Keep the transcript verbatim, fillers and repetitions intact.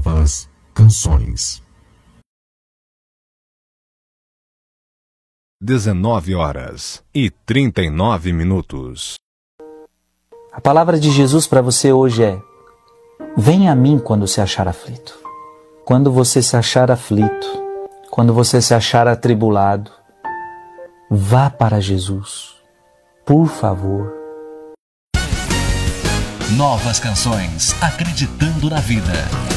Novas canções. dezenove horas e trinta e nove minutos. A palavra de Jesus para você hoje é: venha a mim quando se achar aflito. Quando você se achar aflito, quando você se achar atribulado, vá para Jesus, por favor. Novas canções, acreditando na vida.